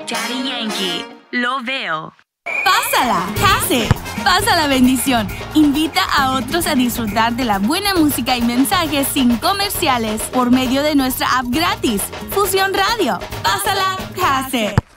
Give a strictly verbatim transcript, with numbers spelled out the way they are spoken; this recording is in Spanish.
Daddy Yankee, lo veo. Pásala, Case. Pasa la bendición. Invita a otros a disfrutar de la buena música y mensajes sin comerciales por medio de nuestra app gratis, Fusión Radio. Pásala, Case.